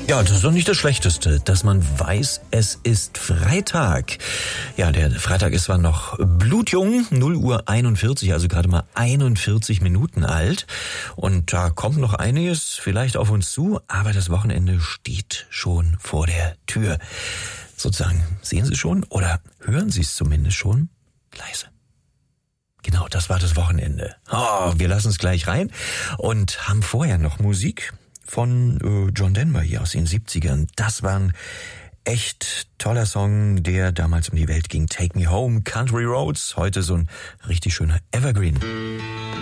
Ja, das ist doch nicht das Schlechteste, dass man weiß, es ist Freitag. Ja, der Freitag ist zwar noch blutjung, 0:41 Uhr, also gerade mal 41 Minuten alt. Und da kommt noch einiges vielleicht auf uns zu, aber das Wochenende steht schon vor der Tür. Sozusagen, sehen Sie schon oder hören Sie es zumindest schon? Leise. Genau, das war das Wochenende. Oh, wir lassen es gleich rein und haben vorher noch Musik von John Denver hier aus den 70ern. Das war ein echt toller Song, der damals um die Welt ging. Take Me Home, Country Roads. Heute so ein richtig schöner Evergreen.